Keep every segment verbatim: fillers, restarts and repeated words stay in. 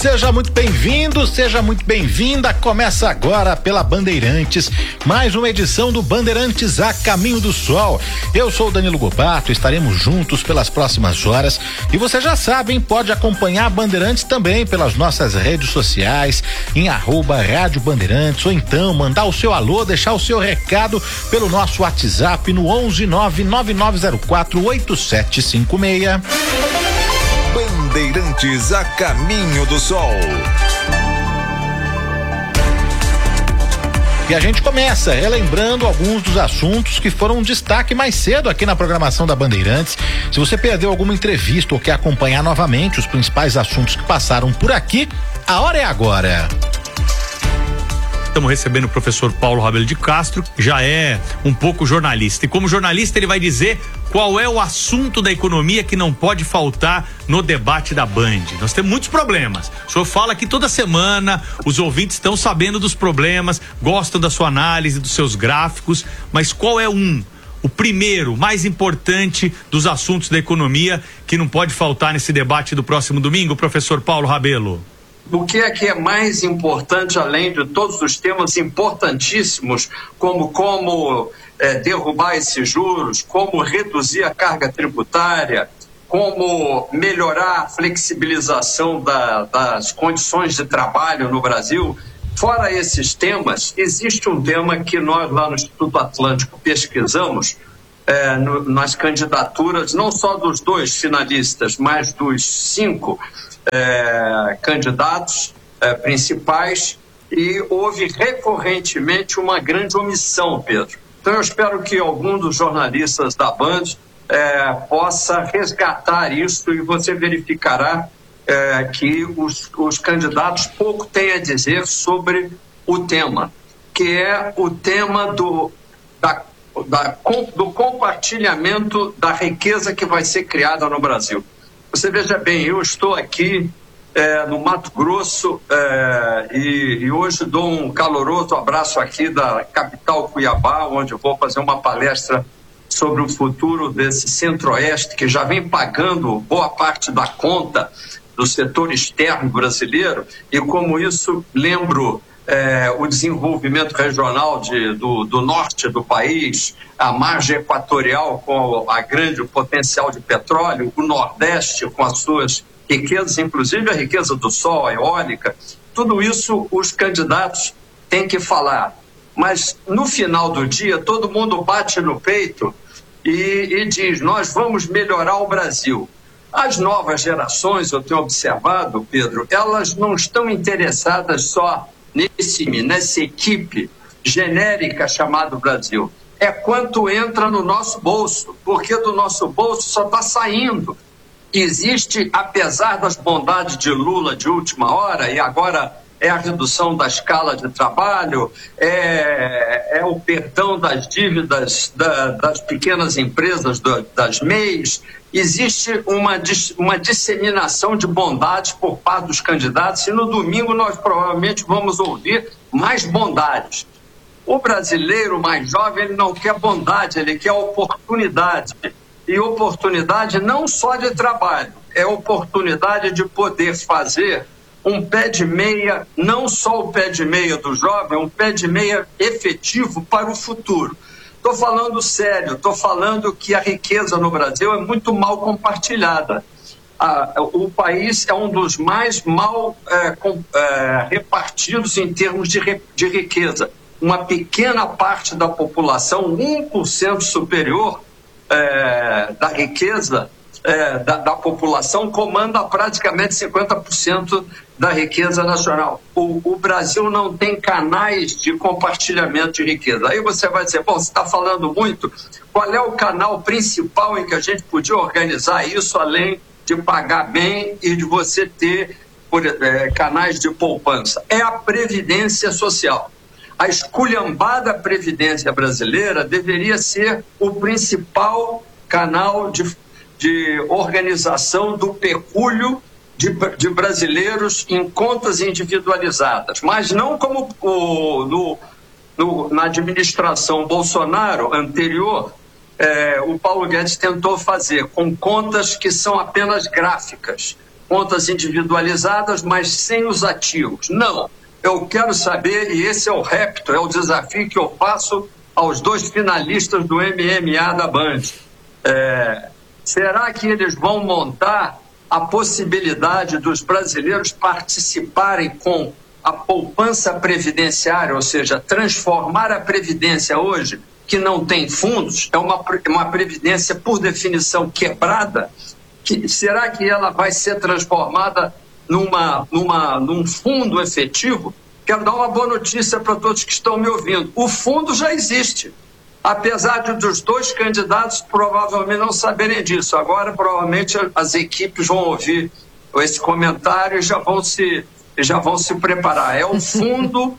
seja muito bem-vindo, seja muito bem-vinda. Começa agora pela Bandeirantes, mais uma edição do Bandeirantes a Caminho do Sol. Eu sou o Danilo Gobato, estaremos juntos pelas próximas horas e você já sabe, hein, pode acompanhar a Bandeirantes também pelas nossas redes sociais, em arroba Rádio Bandeirantes, ou então mandar o seu alô, deixar o seu recado pelo nosso WhatsApp no onze nove nove nove zero quatro oito sete cinco seis. Bandeirantes a Caminho do Sol. E a gente começa relembrando alguns dos assuntos que foram um destaque mais cedo aqui na programação da Bandeirantes. Se você perdeu alguma entrevista ou quer acompanhar novamente os principais assuntos que passaram por aqui, a hora é agora. Estamos recebendo o professor Paulo Rabelo de Castro, que já é um pouco jornalista. E como jornalista ele vai dizer qual é o assunto da economia que não pode faltar no debate da Band. Nós temos muitos problemas. O senhor fala aqui toda semana, os ouvintes estão sabendo dos problemas, gostam da sua análise, dos seus gráficos, mas qual é um, o primeiro, mais importante dos assuntos da economia que não pode faltar nesse debate do próximo domingo, professor Paulo Rabelo? O que é que é mais importante, além de todos os temas importantíssimos, como como é, derrubar esses juros, como reduzir a carga tributária, como melhorar a flexibilização da, das condições de trabalho no Brasil? Fora esses temas, existe um tema que nós lá no Instituto Atlântico pesquisamos é, no, nas candidaturas, não só dos dois finalistas, mas dos cinco É, candidatos é, principais, e houve recorrentemente uma grande omissão, Pedro. Então eu espero que algum dos jornalistas da Band é, possa resgatar isso, e você verificará é, que os, os candidatos pouco têm a dizer sobre o tema, que é o tema do, da, da, do compartilhamento da riqueza que vai ser criada no Brasil. Você veja bem, eu estou aqui é, no Mato Grosso é, e, e hoje dou um caloroso abraço aqui da capital Cuiabá, onde eu vou fazer uma palestra sobre o futuro desse centro-oeste que já vem pagando boa parte da conta do setor externo brasileiro, e como isso lembro É, o desenvolvimento regional de, do, do norte do país, a margem equatorial com a grande potencial de petróleo, o nordeste com as suas riquezas, inclusive a riqueza do sol, a eólica, tudo isso os candidatos têm que falar. Mas no final do dia todo mundo bate no peito e, e diz: nós vamos melhorar o Brasil. As novas gerações, eu tenho observado, Pedro, elas não estão interessadas só Nesse, nessa equipe genérica chamada Brasil. É quanto entra no nosso bolso, porque do nosso bolso só está saindo. Existe, apesar das bondades de Lula de última hora, e agora é a redução da escala de trabalho, é, é o perdão das dívidas da, das pequenas empresas, do, das M E Is, existe uma, uma disseminação de bondades por parte dos candidatos, e no domingo nós provavelmente vamos ouvir mais bondades. O brasileiro mais jovem, ele não quer bondade, ele quer oportunidade. E oportunidade não só de trabalho, é oportunidade de poder fazer um pé de meia, não só o pé de meia do jovem, um pé de meia efetivo para o futuro. Estou falando sério, estou falando que a riqueza no Brasil é muito mal compartilhada. Ah, o país é um dos mais mal é, com, é, repartidos em termos de, de riqueza. Uma pequena parte da população, um por cento superior é, da riqueza é, da, da população, comanda praticamente cinquenta por cento da riqueza nacional. O, o Brasil não tem canais de compartilhamento de riqueza. Aí você vai dizer: bom, você está falando muito, qual é o canal principal em que a gente podia organizar isso, além de pagar bem e de você ter por, é, canais de poupança? É a Previdência Social. A esculhambada Previdência brasileira deveria ser o principal canal de, de organização do pecúlio de, de brasileiros em contas individualizadas, mas não como o, no, no, na administração Bolsonaro anterior, é, o Paulo Guedes tentou fazer, com contas que são apenas gráficas. contas individualizadas, mas sem os ativos. Não, eu quero saber, e esse é o repto, é o desafio que eu faço aos dois finalistas do M M A da Band. É, será que eles vão montar a possibilidade dos brasileiros participarem com a poupança previdenciária, ou seja, transformar a previdência hoje, que não tem fundos, é uma, uma previdência por definição quebrada, que, será que ela vai ser transformada numa, numa, num fundo efetivo? Quero dar uma boa notícia para todos que estão me ouvindo. O fundo já existe, apesar de dos dois candidatos provavelmente não saberem disso. Agora, provavelmente, as equipes vão ouvir esse comentário e já vão se, já vão se preparar. É o fundo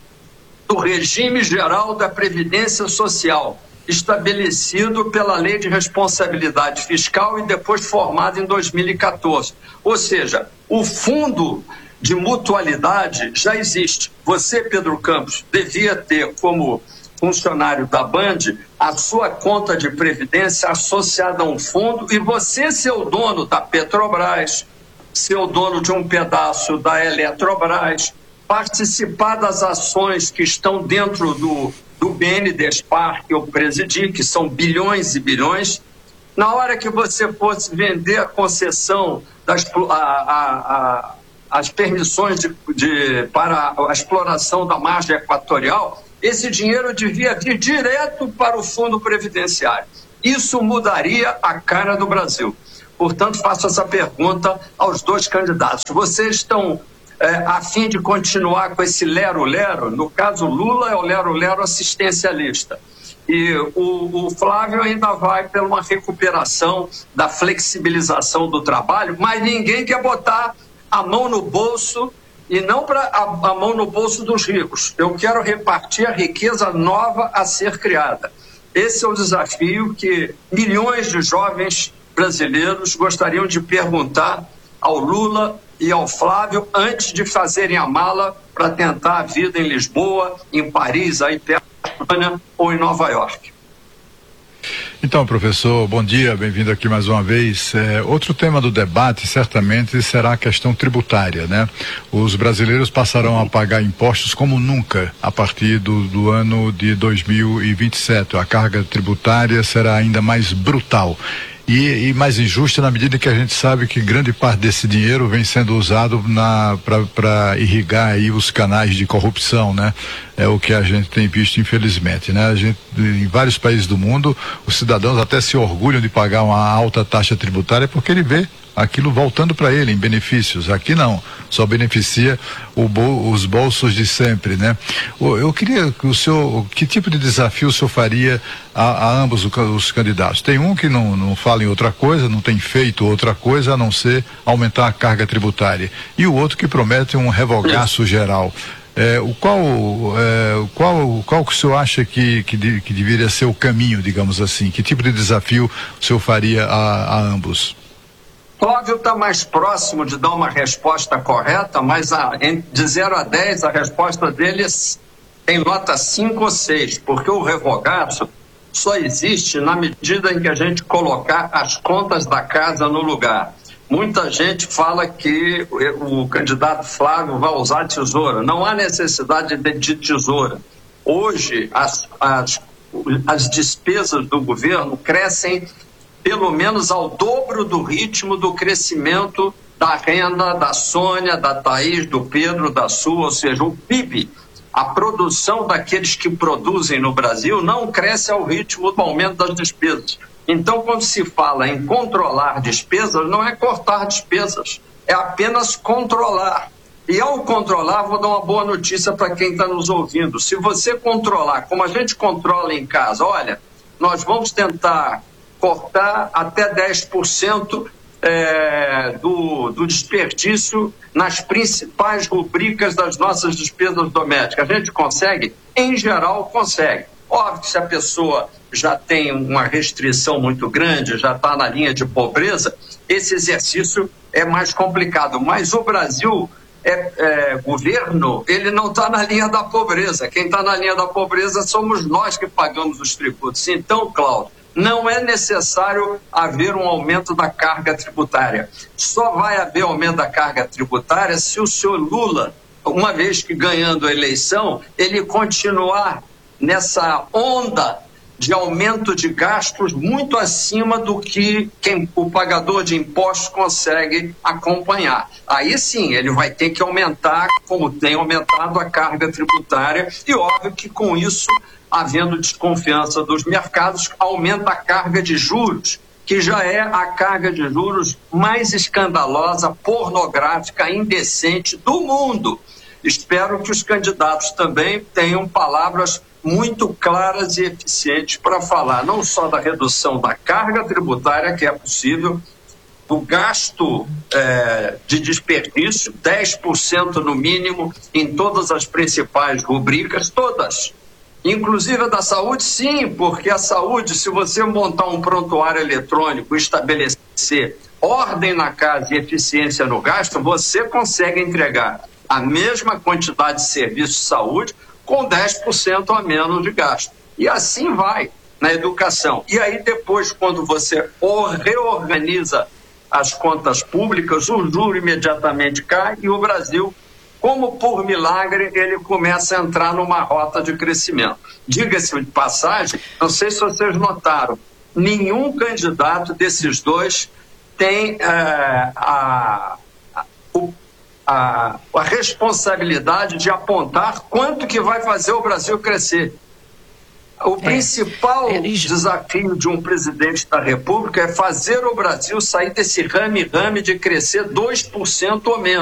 do Regime Geral da Previdência Social, estabelecido pela Lei de Responsabilidade Fiscal e depois formado em dois mil e quatorze. Ou seja, o fundo de mutualidade já existe. Você, Pedro Campos, devia ter como funcionário da Band a sua conta de previdência associada a um fundo, e você ser o dono da Petrobras, ser o dono de um pedaço da Eletrobras, participar das ações que estão dentro do, do B N Despar, que eu presidi, que são bilhões e bilhões. Na hora que você fosse vender a concessão, das, a, a, a, as permissões de, de, para a exploração da margem equatorial, esse dinheiro devia vir direto para o Fundo Previdenciário. Isso mudaria a cara do Brasil. Portanto, faço essa pergunta aos dois candidatos. Vocês estão é, a fim de continuar com esse lero-lero? No caso, Lula é o lero-lero assistencialista. E o, o Flávio ainda vai pela uma recuperação da flexibilização do trabalho, mas ninguém quer botar a mão no bolso, e não para a, a mão no bolso dos ricos. Eu quero repartir a riqueza nova a ser criada. Esse é o desafio que milhões de jovens brasileiros gostariam de perguntar ao Lula e ao Flávio antes de fazerem a mala para tentar a vida em Lisboa, em Paris, aí perto da Espanha, ou em Nova York. Então, professor, bom dia, bem-vindo aqui mais uma vez. É, outro tema do debate certamente será a questão tributária, né? Os brasileiros passarão a pagar impostos como nunca a partir do, do ano de dois mil e vinte e sete. A carga tributária será ainda mais brutal e, e mais injusta, na medida que a gente sabe que grande parte desse dinheiro vem sendo usado para irrigar aí os canais de corrupção, né? É o que a gente tem visto, infelizmente, né? A gente, em vários países do mundo, os cidadãos até se orgulham de pagar uma alta taxa tributária porque ele vê aquilo voltando para ele em benefícios. Aqui não, só beneficia o bol, os bolsos de sempre, né? Eu queria que o senhor, que tipo de desafio o senhor faria a, a ambos os candidatos? Tem um que não, não fala em outra coisa, não tem feito outra coisa a não ser aumentar a carga tributária, e o outro que promete um revogaço geral. É, o qual, é, qual, qual que o senhor acha que, que, de, que deveria ser o caminho, digamos assim? Que tipo de desafio o senhor faria a, a ambos? Flávio está mais próximo de dar uma resposta correta, mas a, de zero a dez a resposta deles tem nota cinco ou seis, porque o revogado só existe na medida em que a gente colocar as contas da casa no lugar. Muita gente fala que o candidato Flávio vai usar tesoura. Não há necessidade de tesoura. Hoje, as, as, as despesas do governo crescem pelo menos ao dobro do ritmo do crescimento da renda da Sônia, da Thaís, do Pedro, da Su, ou seja, o P I B, a produção daqueles que produzem no Brasil, não cresce ao ritmo do aumento das despesas. Então, quando se fala em controlar despesas, não é cortar despesas, é apenas controlar. E ao controlar, vou dar uma boa notícia para quem está nos ouvindo. Se você controlar, como a gente controla em casa, olha, nós vamos tentar cortar até dez por cento é, do, do desperdício nas principais rubricas das nossas despesas domésticas. A gente consegue? Em geral, consegue. Óbvio que se a pessoa já tem uma restrição muito grande, já está na linha de pobreza, esse exercício é mais complicado. Mas o Brasil, é, é, governo, ele não está na linha da pobreza. Quem está na linha da pobreza somos nós que pagamos os tributos. Então, Cláudio, não é necessário haver um aumento da carga tributária. Só vai haver aumento da carga tributária se o senhor Lula, uma vez que ganhando a eleição, ele continuar nessa onda de aumento de gastos muito acima do que quem, o pagador de impostos consegue acompanhar. Aí sim, ele vai ter que aumentar, como tem aumentado, a carga tributária, e óbvio que com isso, havendo desconfiança dos mercados, aumenta a carga de juros, que já é a carga de juros mais escandalosa, pornográfica, indecente do mundo. Espero que os candidatos também tenham palavras muito claras e eficientes para falar não só da redução da carga tributária, que é possível, do gasto é, de desperdício, dez por cento no mínimo em todas as principais rubricas, todas. Inclusive a da saúde, sim, porque a saúde, se você montar um prontuário eletrônico e estabelecer ordem na casa e eficiência no gasto, você consegue entregar a mesma quantidade de serviços de saúde com dez por cento a menos de gasto. E assim vai na educação. E aí depois, quando você reorganiza as contas públicas, o juro imediatamente cai e o Brasil, como por milagre, ele começa a entrar numa rota de crescimento. Diga-se de passagem, não sei se vocês notaram, nenhum candidato desses dois tem é, a, a, o A, a responsabilidade de apontar quanto que vai fazer o Brasil crescer. O é, principal é, desafio de um presidente da República é fazer o Brasil sair desse rame-rame de crescer dois por cento ou menos.